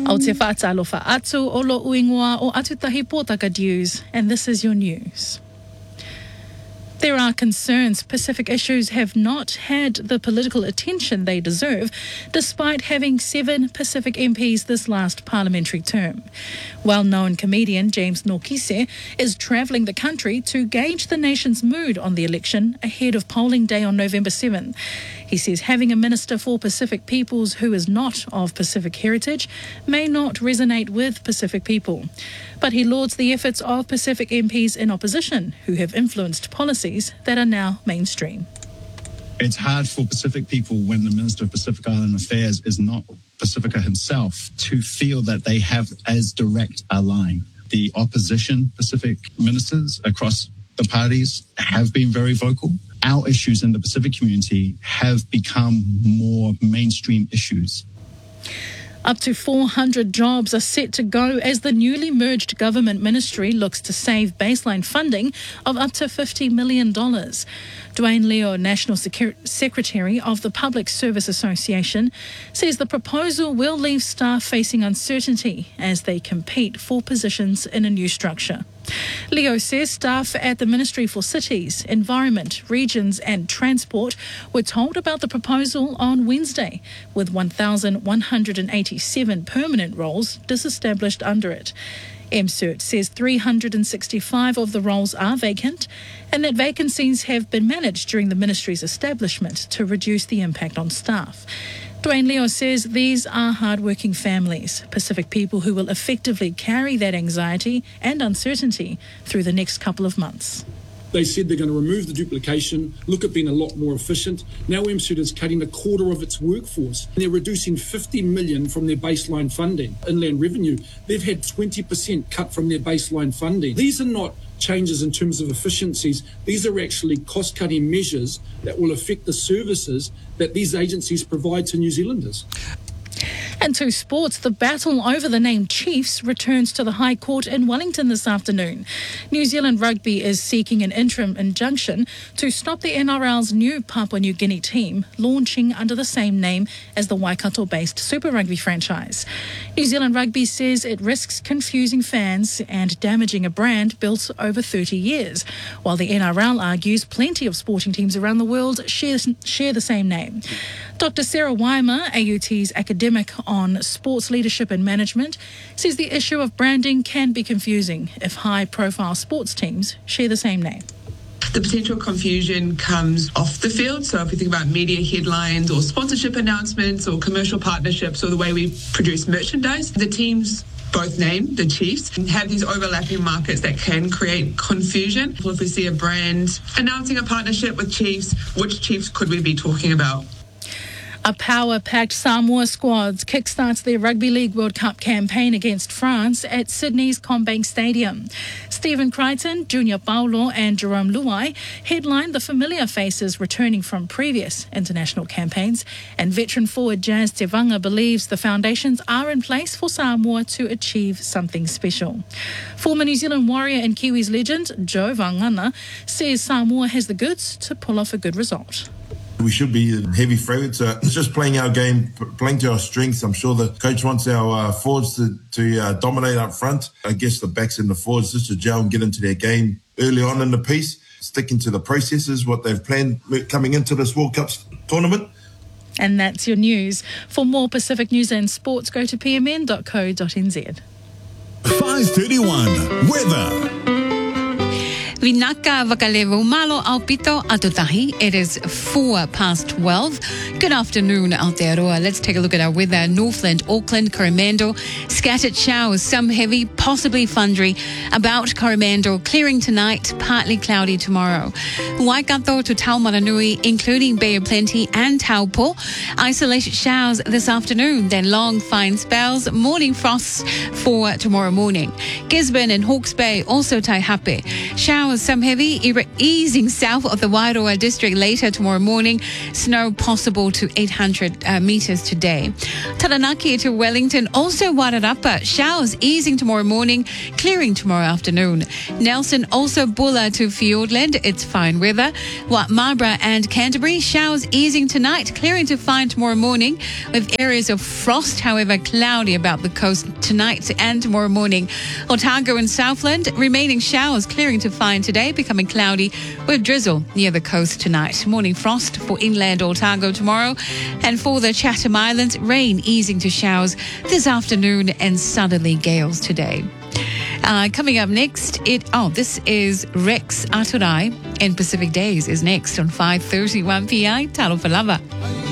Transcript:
Au te whaatalofa atu o lo uingoa o Atutahi Pōtaka News, and this is your news. There are concerns Pacific issues have not had the political attention they deserve, despite having 7 Pacific MPs this last parliamentary term. Well-known comedian James Nokise is travelling the country to gauge the nation's mood on the election ahead of polling day on November 7. He says having a Minister for Pacific Peoples who is not of Pacific heritage may not resonate with Pacific people. But he lauds the efforts of Pacific MPs in opposition who have influenced policies that are now mainstream. It's hard for Pacific people when the Minister of Pacific Island Affairs is not Pacifica himself to feel that they have as direct a line. The opposition Pacific ministers across the parties have been very vocal. Our issues in the Pacific community have become more mainstream issues. Up to 400 jobs are set to go as the newly merged government ministry looks to save baseline funding of up to $50 million. Dwayne Leo, National Secretary of the Public Service Association, says the proposal will leave staff facing uncertainty as they compete for positions in a new structure. Leo says staff at the Ministry for Cities, Environment, Regions and Transport were told about the proposal on Wednesday, with 1,187 permanent roles disestablished under it. MCERT says 365 of the roles are vacant and that vacancies have been managed during the ministry's establishment to reduce the impact on staff. Dwayne Leo says these are hard-working families, Pacific people who will effectively carry that anxiety and uncertainty through the next couple of months. They said they're going to remove the duplication, look at being a lot more efficient. Now MCERT is cutting a quarter of its workforce. They're reducing $50 million from their baseline funding. Inland revenue, they've had 20% cut from their baseline funding. These are not changes in terms of efficiencies. These are actually cost-cutting measures that will affect the services that these agencies provide to New Zealanders. And to sports, the battle over the name Chiefs returns to the High Court in Wellington this afternoon. New Zealand Rugby is seeking an interim injunction to stop the NRL's new Papua New Guinea team launching under the same name as the Waikato-based Super Rugby franchise. New Zealand Rugby says it risks confusing fans and damaging a brand built over 30 years, while the NRL argues plenty of sporting teams around the world share the same name. Dr. Sarah Weimer, AUT's academic on sports leadership and management, says the issue of branding can be confusing if high-profile sports teams share the same name. The potential confusion comes off the field. So if we think about media headlines or sponsorship announcements or commercial partnerships or the way we produce merchandise, the teams both named the Chiefs have these overlapping markets that can create confusion. If we see a brand announcing a partnership with Chiefs, which Chiefs could we be talking about? A power-packed Samoa squad kickstarts their Rugby League World Cup campaign against France at Sydney's CommBank Stadium. Stephen Crichton, Junior Paulo and Jerome Luai headline the familiar faces returning from previous international campaigns, and veteran forward Jazz Tevanga believes the foundations are in place for Samoa to achieve something special. Former New Zealand Warrior and Kiwis legend Joe Vangana says Samoa has the goods to pull off a good result. We should be heavy favourites. It's just playing our game, playing to our strengths. I'm sure the coach wants our forwards to dominate up front. I guess the backs and the forwards just to gel and get into their game early on in the piece, sticking to the processes, what they've planned coming into this World Cup tournament. And that's your news. For more Pacific news and sports, go to pmn.co.nz. 5:31 weather. Vinaka Vakalevo Malo Aupito Atutahi. It is 12:04. Good afternoon, Aotearoa. Let's take a look at our weather. Northland, Auckland, Coromandel. Scattered showers, some heavy, possibly thundery. About Coromandel, clearing tonight, partly cloudy tomorrow. Waikato to Taumaranui, including Bay of Plenty and Taupo. Isolated showers this afternoon, then long fine spells. Morning frosts for tomorrow morning. Gisborne and Hawke's Bay, also Taihape. Showers showers, some heavy, easing south of the Wairoa district later tomorrow morning. Snow possible to 800 metres today. Taranaki to Wellington, also Wairarapa. Showers easing tomorrow morning, clearing tomorrow afternoon. Nelson, also Bulla to Fiordland. It's fine weather. Marlborough and Canterbury, showers easing tonight, clearing to fine tomorrow morning, with areas of frost, however, cloudy about the coast tonight and tomorrow morning. Otago and Southland, remaining showers clearing to fine today, becoming cloudy with drizzle near the coast tonight. Morning frost for inland Otago tomorrow. And for the Chatham Islands, rain easing to showers this afternoon and southerly gales today. Coming up next, this is Rex Aturai and Pacific Days is next on 5:31 PI. Talo for Lava.